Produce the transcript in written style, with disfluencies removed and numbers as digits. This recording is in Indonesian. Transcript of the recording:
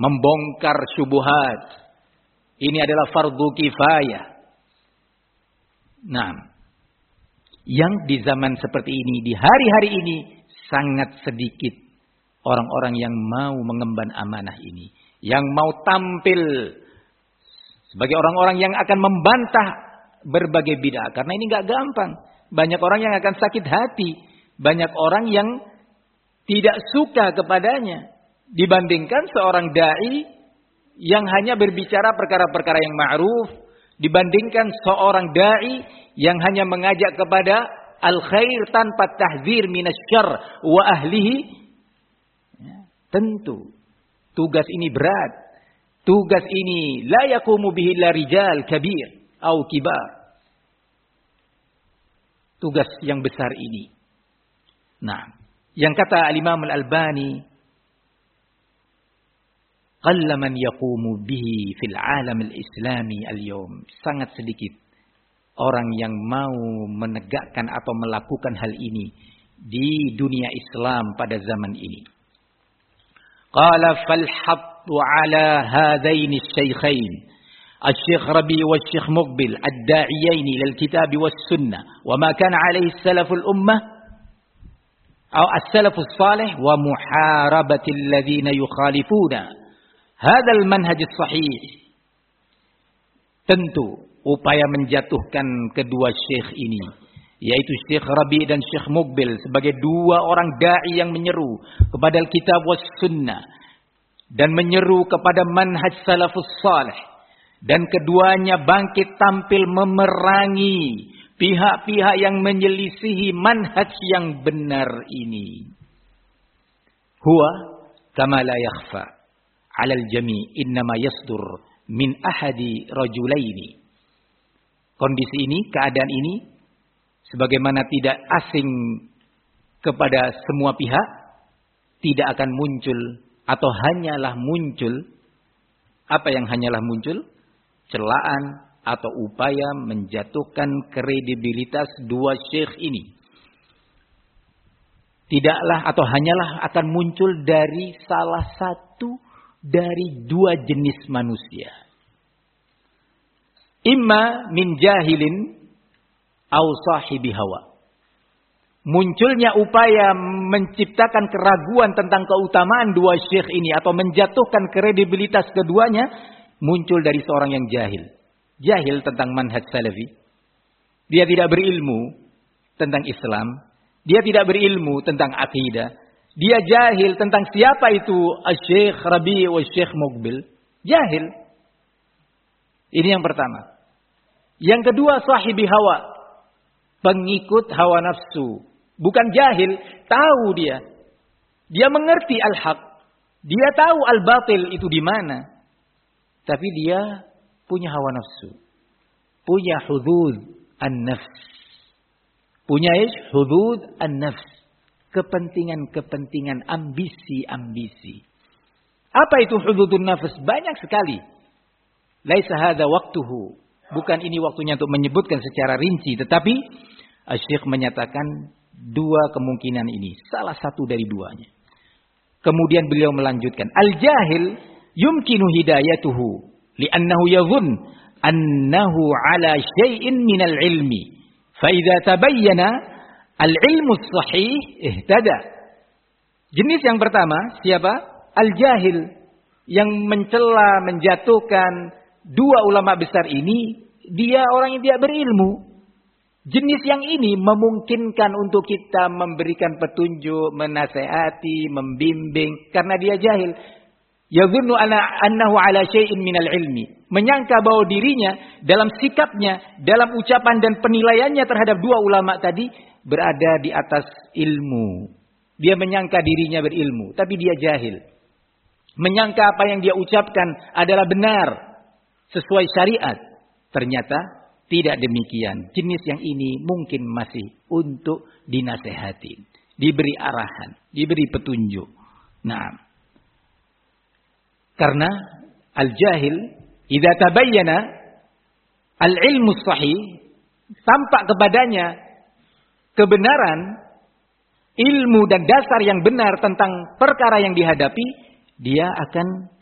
membongkar syubhat. Ini adalah fardu kifayah. Nah, yang di zaman seperti ini, di hari-hari ini sangat sedikit orang-orang yang mau mengemban amanah ini, yang mau tampil sebagai orang-orang yang akan membantah berbagai bid'ah. Karena ini enggak gampang. Banyak orang yang akan sakit hati, banyak orang yang tidak suka kepadanya dibandingkan seorang dai yang hanya berbicara perkara-perkara yang ma'ruf, dibandingkan seorang dai yang hanya mengajak kepada al-khair tanpa tahdzir minasyarr wa ahlihi. Tentu tugas ini berat. Tugas ini la yaqumu bihi illa rijal kabir atau kibar. Tugas yang besar ini. Nah, yang kata al-Imam Al-Albani, qalla man yaqumu bihi fil alam al-islami al-yawm. Sangat sedikit orang yang mau menegakkan atau melakukan hal ini di dunia Islam pada zaman ini. Qala fal hattu ala hadaini asy-syaikhain الشيخ ربيع والشيخ مقبل الداعيين إلى الكتاب والسنة وما كان عليه السلف الأمة أو السلف الصالح ومحاربة الذين يخالفون هذا المنهج الصحيح. Tentu upaya menjatuhkan kedua syekh ini, yaitu Syekh Rabi' dan Syekh Muqbil sebagai dua orang dai yang menyeru kepada Alkitab was Sunnah dan menyeru kepada manhaj salafus salih, dan keduanya bangkit tampil memerangi pihak-pihak yang menyelisihi manhaj yang benar ini. Huwa kama la yakhfa 'ala al-jami' innama yasdur min ahadi rajulaini. Kondisi ini, keadaan ini sebagaimana tidak asing kepada semua pihak, tidak akan muncul atau hanyalah muncul, apa yang hanyalah muncul? Celaan atau upaya menjatuhkan kredibilitas dua syekh ini. Tidaklah atau hanyalah akan muncul dari salah satu dari dua jenis manusia. Imma min jahilin au sahibi hawa. Munculnya upaya menciptakan keraguan tentang keutamaan dua syekh ini atau menjatuhkan kredibilitas keduanya muncul dari seorang yang jahil. Jahil tentang manhaj salafi. Dia tidak berilmu tentang Islam. Dia tidak berilmu tentang akidah. Dia jahil tentang siapa itu Syekh Rabi' wa Syekh Muqbil. Jahil. Ini yang pertama. Yang kedua, sahibi hawa. Pengikut hawa nafsu. Bukan jahil, tahu dia. Dia mengerti al-haq. Dia tahu al-batil itu di mana. Tapi dia punya hawa nafsu. Punya hudud an-nafs. Punya hudud an-nafs. Kepentingan-kepentingan, ambisi-ambisi. Apa itu hududun nafs? Banyak sekali. Laisa hadza waqtuhu. Bukan ini waktunya untuk menyebutkan secara rinci. Tetapi Syekh menyatakan dua kemungkinan ini. Salah satu dari duanya. Kemudian beliau melanjutkan. Al-jahil yumkinu hidayatuhu li'annahu yadhun annahu ala syai'in minal ilmi fa idza tabayyana al-ilmu sahih ihtada. Jenis yang pertama siapa? Al-jahil yang mencela, menjatuhkan dua ulama besar ini, dia orang yang tidak berilmu. Jenis yang ini memungkinkan untuk kita memberikan petunjuk, menasihati, membimbing karena dia jahil. Yadhunnu annahu ala syai'in minal ilmi. Menyangka bahwa dirinya dalam sikapnya, dalam ucapan dan penilaiannya terhadap dua ulama tadi berada di atas ilmu. Dia menyangka dirinya berilmu, tapi dia jahil. Menyangka apa yang dia ucapkan adalah benar, sesuai syariat. Ternyata tidak demikian. Jenis yang ini mungkin masih untuk dinasehati, diberi arahan, diberi petunjuk. Nah, karena al-jahil idza tabayyana al-ilmu sahih, tampak kepadanya kebenaran, ilmu dan dasar yang benar tentang perkara yang dihadapi, dia akan